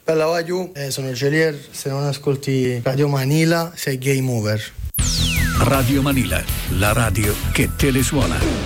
Bella Wagyu, sono Gelier, se non ascolti Radio Manila sei game over. Radio Manila, la radio che te le suona.